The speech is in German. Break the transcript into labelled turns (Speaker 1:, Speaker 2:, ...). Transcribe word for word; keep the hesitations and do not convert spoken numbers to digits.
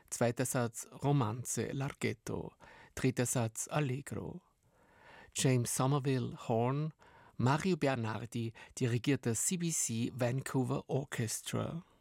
Speaker 1: zweiter Satz Romanze, Larghetto, dritter Satz Allegro. James Somerville, Horn, Mario Bernardi dirigiert das C B C Vancouver Orchestra.